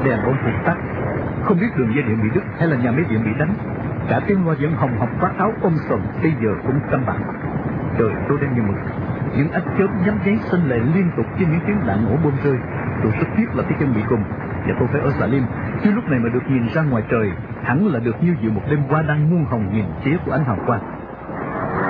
đèn ôm phục tắt. Không biết đường dây điện bị đứt hay là nhà máy điện bị đánh. Cả tiếng loa vẫn hồng hộc quát tháo sòm, bây giờ cũng câm bặt. Trời tối đen như mực, những ánh chớp nhắm nháy xanh lệ liên tục trên những tiếng đạn nổ bom rơi. Tôi rất tiếc là cái chân bị gùng, và tôi phải ở Salim. Chứ lúc này mà được nhìn ra ngoài trời, hẳn là được như dự một đêm hoa đăng muôn hồng nghìn tía của ánh hào quang.